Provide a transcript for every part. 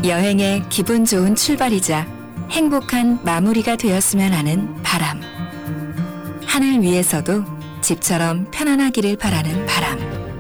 여행의 기분 좋은 출발이자 행복한 마무리가 되었으면 하는 바람. 하늘 위에서도 집처럼 편안하기를 바라는 바람.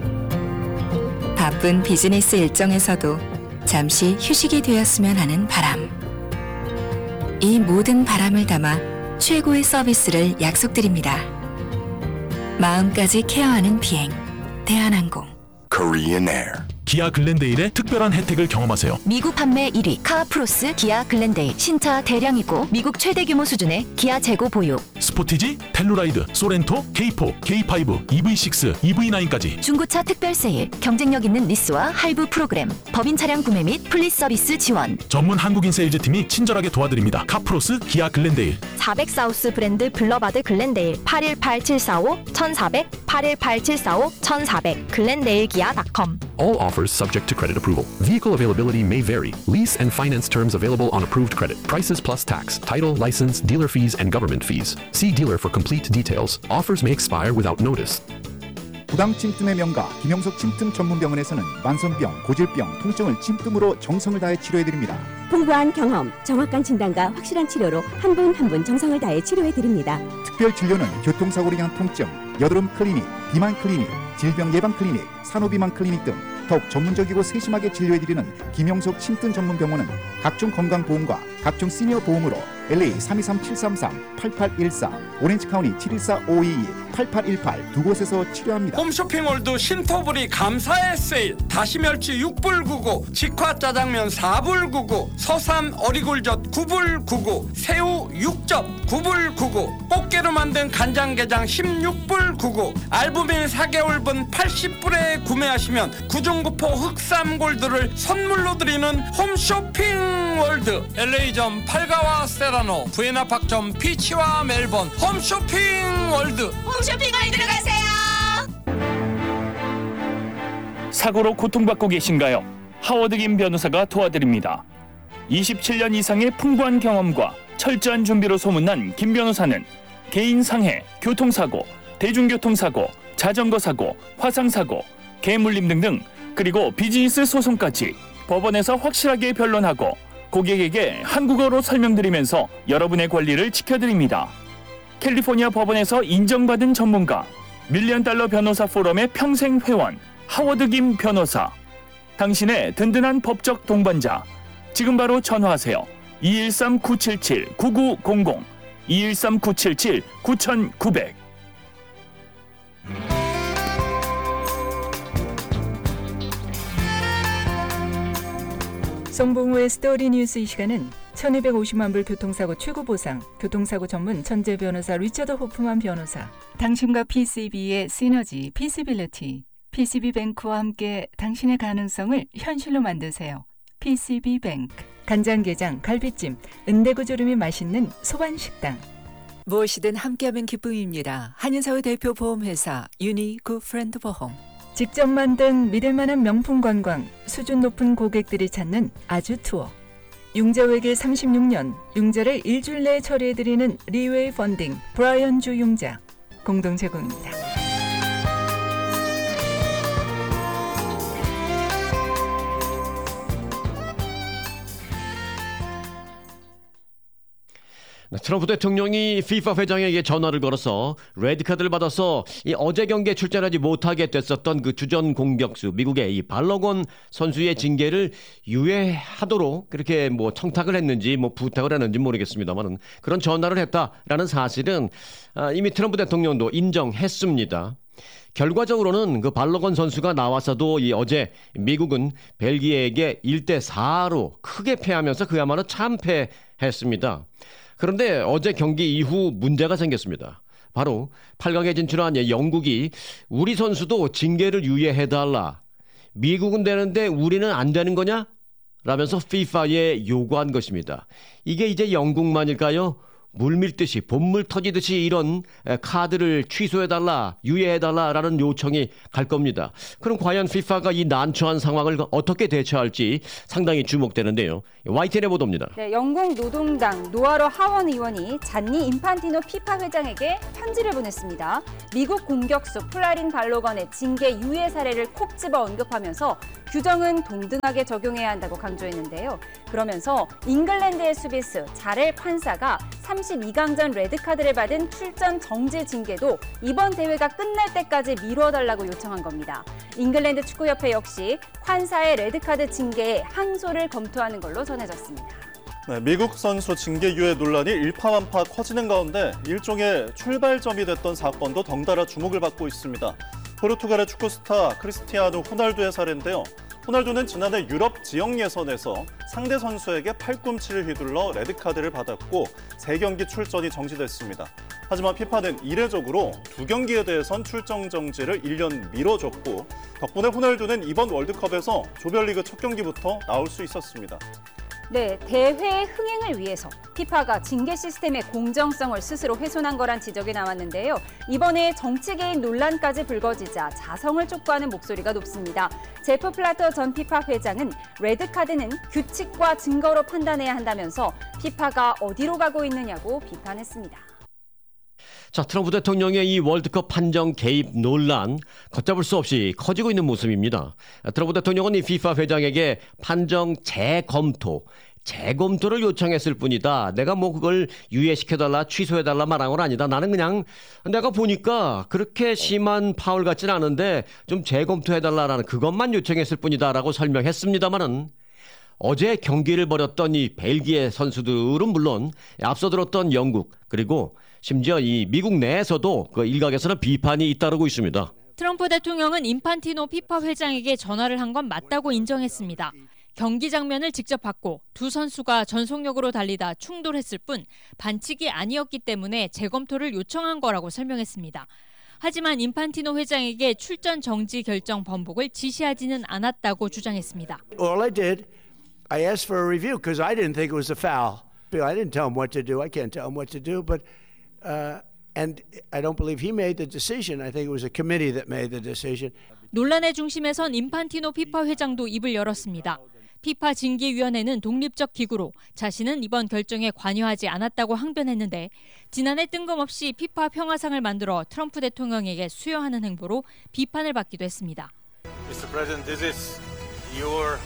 바쁜 비즈니스 일정에서도 잠시 휴식이 되었으면 하는 바람. 이 모든 바람을 담아 최고의 서비스를 약속드립니다. 마음까지 케어하는 비행, 대한항공. Korean Air. 기아 글렌데일의 특별한 혜택을 경험하세요. 미국 판매 1위 카프로스 기아 글렌데일. 신차 대량이고 미국 최대 규모 수준의 기아 재고 보유. 스포티지, 텔루라이드, 소렌토, K4, K5, EV6, EV9까지 중고차 특별 세일, 경쟁력 있는 리스와 할부 프로그램, 법인 차량 구매 및 플릿 서비스 지원. 전문 한국인 세일즈팀이 친절하게 도와드립니다. 카프로스 기아 글렌데일. 400 사우스 브랜드 블러바드 글렌데일 818745-1400 818745-1400 글렌데일기아.com. All offers subject to credit approval. Vehicle availability may vary. Lease and finance terms available on approved credit. Prices plus tax, title, license, dealer fees, and government fees. See dealer for complete details. Offers may expire without notice. 부당 침뜸의 명가 김영석 침뜸 전문병원에서는 만성병, 고질병, 통증을 침뜸으로 정성을 다해 치료해드립니다. 풍부한 경험, 정확한 진단과 확실한 치료로 한 분 한 분 정성을 다해 치료해드립니다. 특별 진료는 교통사고로 인한 통증, 여드름 클리닉, 비만 클리닉, 질병 예방 클리닉, 산후비만 클리닉 등 더욱 전문적이고 세심하게 진료해드리는 김영석 침뜸 전문병원은 각종 건강보험과 각종 시니어 보험으로 LA 323-733-8814, 오렌지카운티 714-522-8818 두 곳에서 치료합니다. 홈쇼핑몰도 신토불이 감사의 세일. 다시멸치 6불 99, 직화짜장면 4불 99, 서삼 어리굴젓 9불 99, 새우 6접 9불 99, 꽃게로 만든 간장게장 16불 99, 알부민 4개월분 80불에 구매하시면 구중구포 흑삼골드를 선물로 드리는 홈쇼핑월드. LA점 팔가와 세라노, 부에나팍점 피치와 멜번. 홈쇼핑월드. 홈쇼핑월드로 가세요. 사고로 고통받고 계신가요? 하워드 김 변호사가 도와드립니다. 27년 이상의 풍부한 경험과 철저한 준비로 소문난 김 변호사는 개인 상해, 교통사고, 대중교통사고, 자전거 사고, 화상사고, 개물림 등등, 그리고 비즈니스 소송까지 법원에서 확실하게 변론하고 고객에게 한국어로 설명드리면서 여러분의 권리를 지켜드립니다. 캘리포니아 법원에서 인정받은 전문가, $1,000,000 변호사 포럼의 평생 회원, 하워드 김 변호사. 당신의 든든한 법적 동반자. 지금 바로 전화하세요. 213-977-9900, 213-977-9900. 송봉우의 스토리 뉴스. 이 시간은 1250만 불 교통사고 최고보상, 교통사고 전문 천재 변호사 리처드 호프만 변호사, 당신과 PCB의 시너지, 피시빌리티, PCB뱅크와 함께 당신의 가능성을 현실로 만드세요. PCB뱅크. 간장게장, 갈비찜, 은대구조림이 맛있는 소반식당. 무엇이든 함께하면 기쁨입니다. 한인사회 대표 보험회사 유니 굿프렌드 보험. 직접 만든 믿을만한 명품 관광, 수준 높은 고객들이 찾는 아주 투어. 융자 외길 36년, 융자를 일주일 내에 처리해드리는 리웨이 펀딩, 브라이언 주 융자. 공동 제공입니다. 트럼프 대통령이 FIFA 회장에게 전화를 걸어서 레드카드를 받아서 어제 경기에 출전하지 못하게 됐었던 그 주전 공격수 미국의 이 발러건 선수의 징계를 유예하도록 그렇게 청탁을 했는지 부탁을 했는지 모르겠습니다만은 그런 전화를 했다라는 사실은 이미 트럼프 대통령도 인정했습니다. 결과적으로는 그 발러건 선수가 나와서도 어제 미국은 벨기에에게 1대4로 크게 패하면서 그야말로 참패했습니다. 그런데 어제 경기 이후 문제가 생겼습니다. 바로 8강에 진출한 영국이 우리 선수도 징계를 유예해달라. 미국은 되는데 우리는 안 되는 거냐? 라면서 FIFA에 요구한 것입니다. 이게 이제 영국만일까요? 물밀듯이 본물 터지듯이 이런 카드를 취소해달라, 유예해달라라는 요청이 갈 겁니다. 그럼 과연 FIFA가 이 난처한 상황을 어떻게 대처할지 상당히 주목되는데요. YTN의 보도입니다. 네, 영국 노동당 노아로 하원 의원이 잔니 인판티노 피파 회장에게 편지를 보냈습니다. 미국 공격수 플라린 발로건의 징계 유예 사례를 콕 집어 언급하면서 규정은 동등하게 적용해야 한다고 강조했는데요. 그러면서 잉글랜드의 수비수 자렐 판사가 32강전 레드카드를 받은 출전 정지 징계도 이번 대회가 끝날 때까지 미뤄달라고 요청한 겁니다. 잉글랜드 축구협회 역시 판사의 레드카드 징계에 항소를 검토하는 걸로 전해졌습니다. 네, 미국 선수 징계 유예 논란이 일파만파 커지는 가운데 일종의 출발점이 됐던 사건도 덩달아 주목을 받고 있습니다. 포르투갈의 축구 스타 크리스티아노 호날두의 사례인데요. 호날두는 지난해 유럽 지역 예선에서 상대 선수에게 팔꿈치를 휘둘러 레드카드를 받았고 3경기 출전이 정지됐습니다. 하지만 피파는 이례적으로 2경기에 대해선 출전 정지를 1년 미뤄줬고 덕분에 호날두는 이번 월드컵에서 조별리그 첫 경기부터 나올 수 있었습니다. 네, 대회의 흥행을 위해서 피파가 징계 시스템의 공정성을 스스로 훼손한 거란 지적이 나왔는데요. 이번에 정치 개입 논란까지 불거지자 자성을 촉구하는 목소리가 높습니다. 제프 플라터 전 피파 회장은 레드카드는 규칙과 증거로 판단해야 한다면서 피파가 어디로 가고 있느냐고 비판했습니다. 자, 트럼프 대통령의 이 월드컵 판정 개입 논란 걷잡을 수 없이 커지고 있는 모습입니다. 트럼프 대통령은 이 FIFA 회장에게 판정 재검토를 요청했을 뿐이다. 내가 뭐 그걸 유예시켜달라, 취소해달라 말한 건 아니다. 나는 그냥 내가 보니까 그렇게 심한 파울 같지는 않은데 좀 재검토해달라라는 그것만 요청했을 뿐이다라고 설명했습니다만은 어제 경기를 벌였던 이 벨기에 선수들은 물론 앞서 들었던 영국 그리고 심지어 이 미국 내에서도 그 일각에서는 비판이 잇따르고 있습니다. 트럼프 대통령은 인판티노 피파 회장에게 전화를 한 건 맞다고 인정했습니다. 경기 장면을 직접 봤고 두 선수가 전속력으로 달리다 충돌했을 뿐 반칙이 아니었기 때문에 재검토를 요청한 거라고 설명했습니다. 하지만 인판티노 회장에게 출전 정지 결정 번복을 지시하지는 않았다고 주장했습니다. All I did, I asked for a review because I didn't think it was a foul. I didn't tell him what to do. I can't tell him what to do, but and I don't believe he made the decision. I think it was a committee that made the decision. 논란의 중심에선 인판티노 피파 회장도 입을 열었습니다. 피파 징계위원회는 독립적 기구로 자신은 이번 결정에 관여하지 않았다고 항변했는데 지난해 뜬금없이 피파 평화상을 만들어 트럼프 대통령에게 수여하는 행보로 비판을 받기도 했습니다. Mr. President, this is your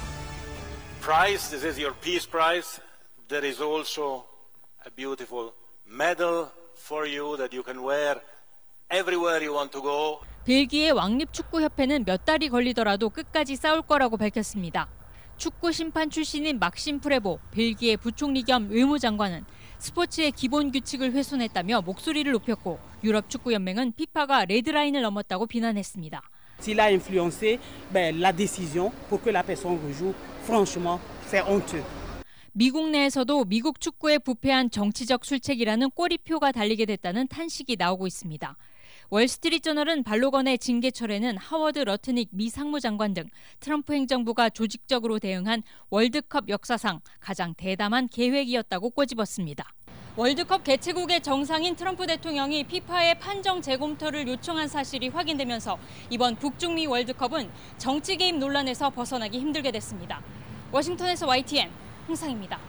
prize. This is your peace prize. There is also a beautiful medal for you that you can wear everywhere you want to go. 벨기에 왕립축구협회는 몇 달이 걸리더라도 끝까지 싸울 거라고 밝혔습니다. 축구 심판 출신인 막심 프레보 벨기에 부총리 겸 외무장관은 스포츠의 기본 규칙을 훼손했다며 목소리를 높였고 유럽 축구연맹은 피파가 레드라인을 넘었다고 비난했습니다. S'il a influencé la décision pour que la personne rejoue, franchement, c'est honteux. 미국 내에서도 미국 축구에 부패한 정치적 술책이라는 꼬리표가 달리게 됐다는 탄식이 나오고 있습니다. 월스트리트저널은 발로건의 징계철에는 하워드 러트닉 미 상무장관 등 트럼프 행정부가 조직적으로 대응한 월드컵 역사상 가장 대담한 계획이었다고 꼬집었습니다. 월드컵 개최국의 정상인 트럼프 대통령이 피파의 판정 재검토를 요청한 사실이 확인되면서 이번 북중미 월드컵은 정치 개입 논란에서 벗어나기 힘들게 됐습니다. 워싱턴에서 YTN 홍상입니다.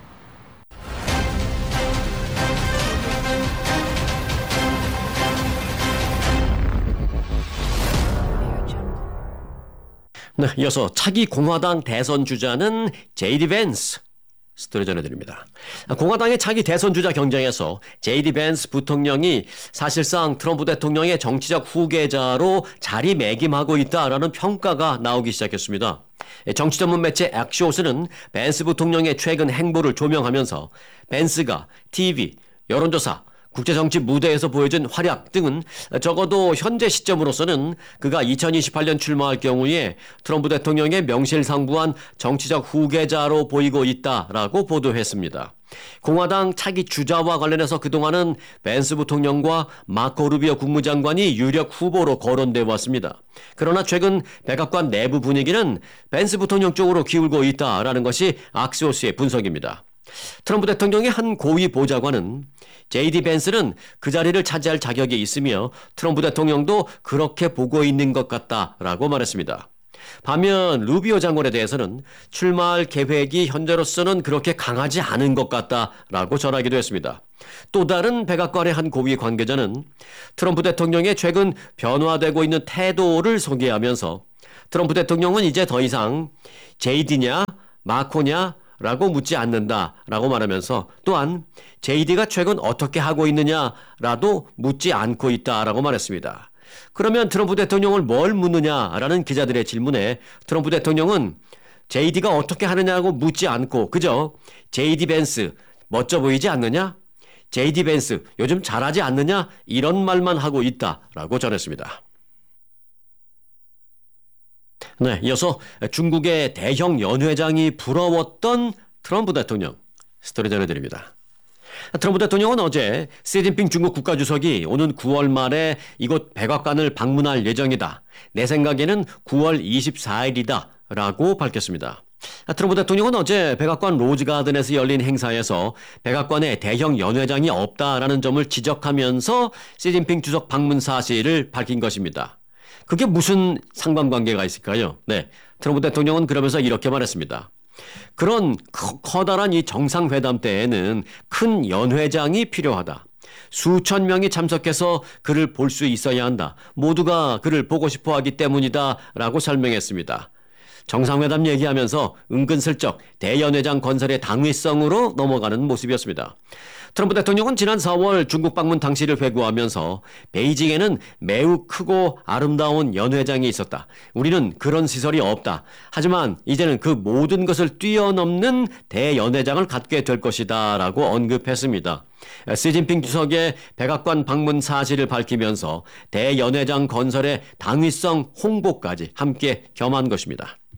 네, 이어서 차기 공화당 대선 주자는 제이디 벤스 스토리 전해드립니다. 공화당의 차기 대선 주자 경쟁에서 제이디 벤스 부통령이 사실상 트럼프 대통령의 정치적 후계자로 자리매김하고 있다라는 평가가 나오기 시작했습니다. 정치 전문 매체 엑시오스는 벤스 부통령의 최근 행보를 조명하면서 벤스가 TV, 여론조사, 국제정치 무대에서 보여준 활약 등은 적어도 현재 시점으로서는 그가 2028년 출마할 경우에 트럼프 대통령의 명실상부한 정치적 후계자로 보이고 있다라고 보도했습니다. 공화당 차기 주자와 관련해서 그동안은 벤스 부통령과 마코 루비오 국무장관이 유력 후보로 거론돼 왔습니다. 그러나 최근 백악관 내부 분위기는 벤스 부통령 쪽으로 기울고 있다라는 것이 악시오스의 분석입니다. 트럼프 대통령의 한 고위 보좌관은 JD 벤스는 그 자리를 차지할 자격이 있으며 트럼프 대통령도 그렇게 보고 있는 것 같다라고 말했습니다. 반면 루비오 장관에 대해서는 출마할 계획이 현재로서는 그렇게 강하지 않은 것 같다라고 전하기도 했습니다. 또 다른 백악관의 한 고위 관계자는 트럼프 대통령의 최근 변화되고 있는 태도를 소개하면서 트럼프 대통령은 이제 더 이상 JD냐 마코냐 라고 묻지 않는다라고 말하면서 또한 JD가 최근 어떻게 하고 있느냐라도 묻지 않고 있다라고 말했습니다. 그러면 트럼프 대통령을 뭘 묻느냐라는 기자들의 질문에 트럼프 대통령은 JD가 어떻게 하느냐고 묻지 않고 그저 JD 벤스 멋져 보이지 않느냐? JD 벤스 요즘 잘하지 않느냐? 이런 말만 하고 있다라고 전했습니다. 네, 이어서 중국의 대형 연회장이 부러웠던 트럼프 대통령 스토리 전해드립니다. 트럼프 대통령은 어제 시진핑 중국 국가주석이 오는 9월 말에 이곳 백악관을 방문할 예정이다. 내 생각에는 9월 24일이다 라고 밝혔습니다. 트럼프 대통령은 어제 백악관 로즈가든에서 열린 행사에서 백악관에 대형 연회장이 없다라는 점을 지적하면서 시진핑 주석 방문 사실을 밝힌 것입니다. 그게 무슨 상관관계가 있을까요? 네, 트럼프 대통령은 그러면서 이렇게 말했습니다. 그런 커다란 이 정상회담 때에는 큰 연회장이 필요하다. 수천 명이 참석해서 그를 볼 수 있어야 한다. 모두가 그를 보고 싶어 하기 때문이다 라고 설명했습니다. 정상회담 얘기하면서 은근슬쩍 대연회장 건설의 당위성으로 넘어가는 모습이었습니다. 트럼프 대통령은 지난 4월 중국 방문 당시를 회고하면서 베이징에는 매우 크고 아름다운 연회장이 있었다. 우리는 그런 시설이 없다. 하지만 이제는 그 모든 것을 뛰어넘는 대연회장을 갖게 될 것이다 라고 언급했습니다. 시진핑 주석의 백악관 방문 사실을 밝히면서 대연회장 건설의 당위성 홍보까지 함께 겸한 것입니다.